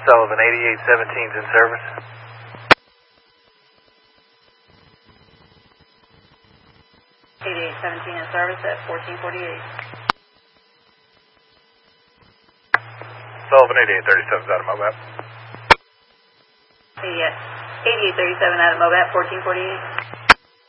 Sullivan 8817 is in service. In service at 1448. Sullivan 8837 is out of Mobat. 8837 out of Mobat, 1448.